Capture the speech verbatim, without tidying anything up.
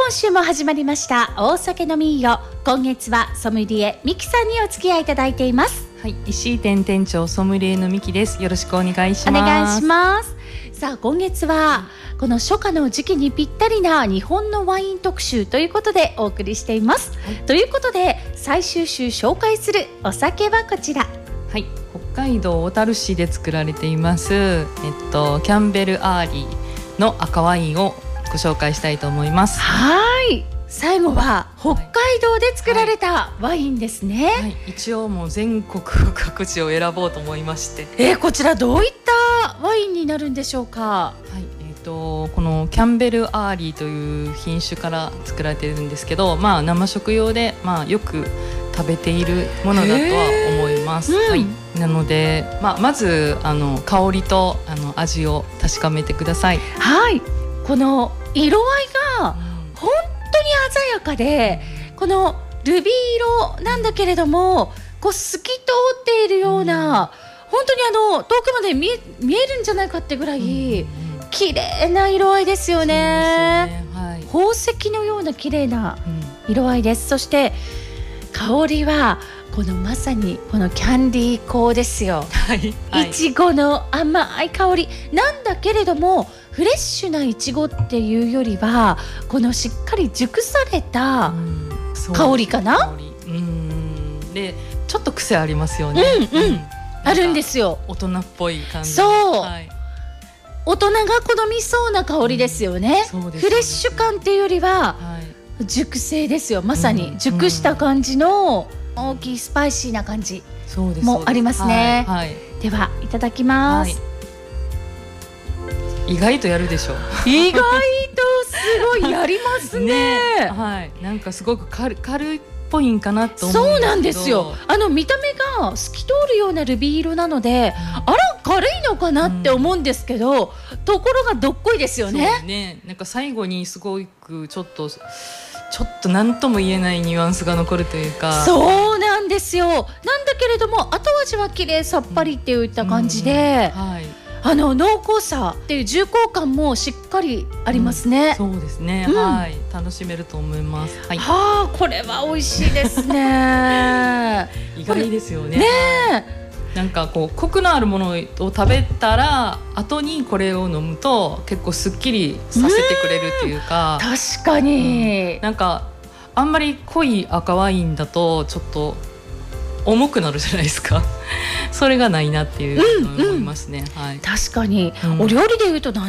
今週も始まりました大酒飲みよ。今月はソムリエミキさんにお付き合いいただいています。 はい、石井店店長ソムリエのミキです。よろしくお願いします。 お願いします。さあ今月はこの初夏の時期にぴったりな日本のワイン特集ということでお送りしています、はい、ということで最終週紹介するお酒はこちら。 はい、北海道小樽市で作られています、えっと、キャンベルアーリーの赤ワインをご紹介したいと思います。 はい、最後は北海道で作られたワインですね、はいはい、一応もう全国各地を選ぼうと思いまして、 えー、こちらどういったワインになるんでしょうか。 はい、えー、とこのキャンベルアーリーという品種から作られているんですけど、まあ、生食用で、まあ、よく食べているものだとは思います、はい、なので、まあ、まずあの香りとあの味を確かめてください。 はい、この色合いが本当に鮮やかで、このルビー色なんだけれどもこう透き通っているような、本当にあの遠くまで見え、見えるんじゃないかってぐらい綺麗な色合いですよね。そうですね、はい、宝石のような綺麗な色合いです、うん、そして香りはこのまさにこのキャンディー香ですよ、はいはい、いちごの甘い香りなんだけれどもフレッシュないちごっていうよりはこのしっかり熟された香りかな。香り、 うん、でちょっと癖ありますよね、 うんうんうん、あるんですよ。 大人っぽい感じ。 そう、はい、大人が好みそうな香りですよね、うん、そうです、フレッシュ感っていうよりは、はい、熟成ですよ。まさに熟した感じの大きいスパイシーな感じもありますね、はいはい、ではいただきます、はい、 意外とやるでしょ。 意外とすごいやりますねはい、なんかすごく軽、軽いっぽいんかなと思うんですけど、 そうなんですよ。あの見た目が透き通るようなルビー色なので、うん、あら軽いのかなって思うんですけど、うん、ところがどっこいですよね。 そうね、なんか最後にすごくちょっとちょっと何とも言えないニュアンスが残るというか。 そうなんですよ。なんだけれども後味は綺麗さっぱりっていった感じで、うんうん、はい、あの濃厚さっていう重厚感もしっかりありますね、 うん、そうですね、うん、はい、楽しめると思います、はい、 はあ、これは美味しいですね意外ですよね。 ねえ、なんかこうコクのあるものを食べたら後にこれを飲むと結構すっきりさせてくれるっていうか、 うん、確かに、 うん、なんかあんまり濃い赤ワインだとちょっと重くなるじゃないですかそれがないなっていうのを思いますね、うんうん、 はい、確かに、 うん、 お料理でいうと何